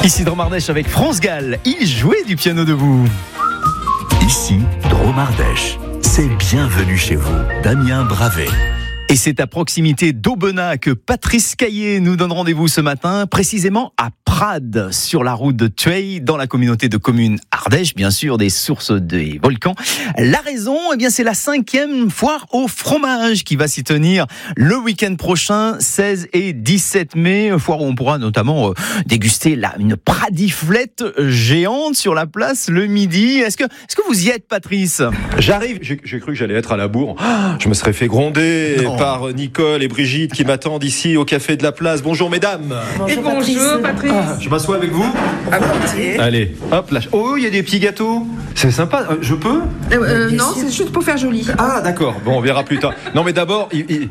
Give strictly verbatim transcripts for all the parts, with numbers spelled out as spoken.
Ici Drôme Ardèche avec France Gall. Il jouait du piano debout. Ici Drôme Ardèche. C'est Bienvenue chez vous, Damien Bravet. Et c'est à proximité d'Aubenas que Patrice Caillé nous donne rendez-vous ce matin, précisément à Prades, sur la route de Tueil, dans la communauté de communes Ardèche, bien sûr, des sources des volcans. La raison, eh bien, c'est la cinquième foire au fromage qui va s'y tenir le week-end prochain, seize et dix-sept mai, foire où on pourra notamment euh, déguster là, une pradiflette géante sur la place le midi. Est-ce que, est-ce que vous y êtes, Patrice ? J'arrive, j'ai, j'ai cru que j'allais être à la bourre. Ah, je me serais fait gronder non. par Nicole et Brigitte qui m'attendent ici au Café de la Place. Bonjour mesdames. Bonjour, et bonjour Patrice. Ah, je m'assois avec vous. Allez, hop là. Oh, il y a des petits gâteaux. C'est sympa. Euh, je peux euh, euh, Non, c'est juste pour faire joli. Ah, d'accord. Bon, on verra plus tard. Non, mais d'abord, il, il...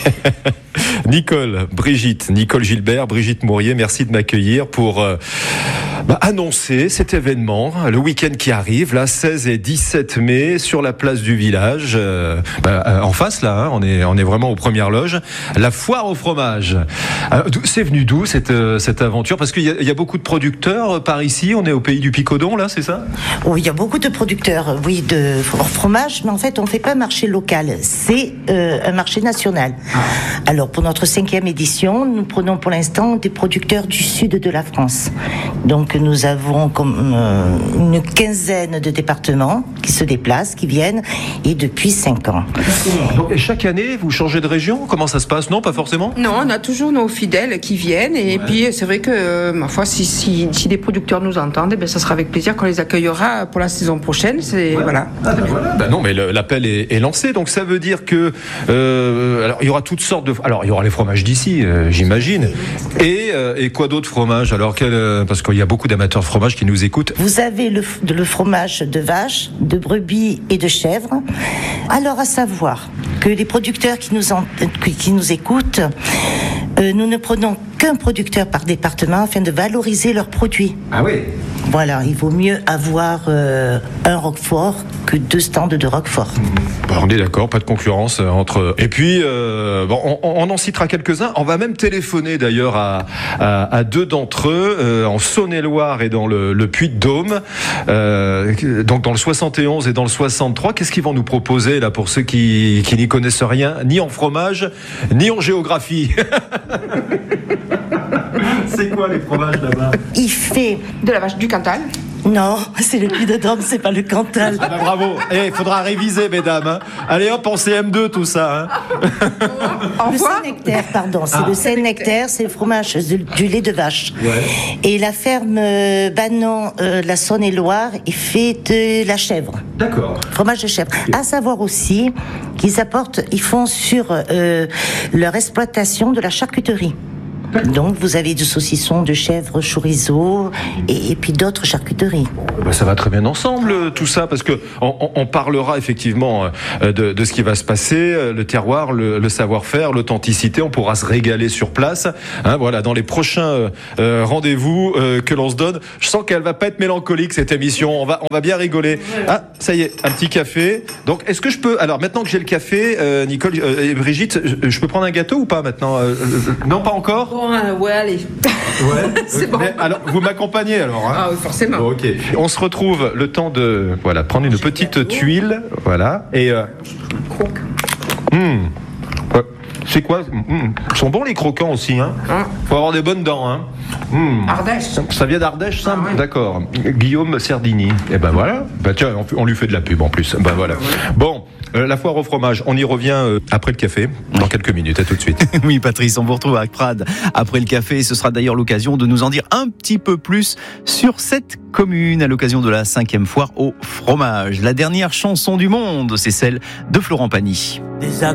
Nicole, Brigitte, Nicole Gilbert, Brigitte Mourier, merci de m'accueillir pour euh, bah, annoncer cet événement, le week-end qui arrive, là, seize et dix-sept mai, sur la place du village, euh, bah, en face, là, hein, on est, on est vraiment aux premières loges, la foire au fromage. Alors, c'est venu d'où cette, euh, cette aventure ? Parce qu'il y a, il y a beaucoup de producteurs par ici, on est au pays du Picodon, là, c'est ça ? Oui, il y a beaucoup de producteurs, oui, de fromage, mais en fait, on ne fait pas un marché local, c'est euh, un marché national. Alors, pour notre cinquième édition, nous prenons pour l'instant des producteurs du sud de la France. Donc nous avons comme euh, une quinzaine de départements qui se déplacent, qui viennent, et depuis cinq ans. Donc, et chaque année, vous changez de région ? Comment ça se passe ? Non, pas forcément ? Non, on a toujours nos fidèles qui viennent, et ouais. puis c'est vrai que, euh, ma foi, si, si, si des producteurs nous entendent, eh bien, ça sera avec plaisir qu'on les accueillera pour la saison prochaine. C'est, ouais. voilà. Ah, ben voilà. Ben non, mais le, l'appel est, est lancé, donc ça veut dire que euh, alors il y aura toutes sortes de, alors il y aura les fromages d'ici, euh, j'imagine. Et, euh, et quoi d'autre fromage ? Alors, quel, euh, parce qu'il y a beaucoup d'amateurs de fromage qui nous écoutent. Vous avez le, le fromage de vache, de brebis et de chèvre. Alors, à savoir que les producteurs qui nous, en, qui nous écoutent, euh, nous ne prenons qu'un producteur par département afin de valoriser leurs produits. Ah oui. Voilà, il vaut mieux avoir euh, un Roquefort que deux stands de Roquefort. Bon, on est d'accord, pas de concurrence entre. Et puis, euh, bon, on, on en citera quelques-uns. On va même téléphoner d'ailleurs à, à, à deux d'entre eux, euh, en Saône-et-Loire et dans le, le Puy-de-Dôme, euh, donc dans le soixante et onze et dans le soixante-trois. Qu'est-ce qu'ils vont nous proposer là pour ceux qui, qui n'y connaissent rien, ni en fromage, ni en géographie? C'est quoi les fromages là-bas? Il fait de la vache du Cantal. Non, c'est le Puy-de-Dôme, c'est pas le Cantal. Ah ben bravo. Il eh, faudra réviser, mesdames. Hein. Allez hop, en C M deux tout ça. Hein. Le Saint-Nectaire, pardon. C'est ah. le Saint-Nectaire, c'est le fromage du, du lait de vache. Ouais. Et la ferme euh, Bannon, euh, la Saône-et-Loire, il fait de la chèvre. D'accord. Fromage de chèvre. Okay. À savoir aussi qu'ils apportent, ils font sur euh, leur exploitation de la charcuterie. Donc vous avez du saucisson, de chèvre, chorizo et, et puis d'autres charcuteries. Ben ça va très bien ensemble tout ça parce que on, on parlera effectivement de, de ce qui va se passer, le terroir, le, le savoir-faire, l'authenticité. On pourra se régaler sur place. Hein, voilà, dans les prochains euh, rendez-vous euh, que l'on se donne. Je sens qu'elle va pas être mélancolique cette émission. On va on va bien rigoler. Ah ça y est, un petit café. Donc est-ce que je peux alors maintenant que j'ai le café, euh, Nicole euh, et Brigitte, je, je peux prendre un gâteau ou pas maintenant euh, Non, pas encore. Bon, ouais, allez. Ouais. C'est bon. Mais, alors, vous m'accompagnez alors. Hein ah oui, forcément. Bon, ok. On se retrouve le temps de voilà prendre une petite tuile, voilà et. Euh... Croque. Mmh. Ouais. C'est quoi mmh. Ils sont bons les croquants aussi, hein. Hein faut avoir des bonnes dents, hein. Mmh. Ardèche. Ça vient d'Ardèche, ça. Ah, ouais. D'accord. Guillaume Serdini. Et ben voilà. Bah tiens, on, on lui fait de la pub en plus. Ben voilà. Bon. Euh, la foire au fromage, on y revient euh, après le café, dans quelques minutes, à tout de suite. Oui Patrice, on vous retrouve à Prades après le café, ce sera d'ailleurs l'occasion de nous en dire un petit peu plus sur cette commune à l'occasion de la cinquième foire au fromage. La dernière chanson du monde, c'est celle de Florent Pagny.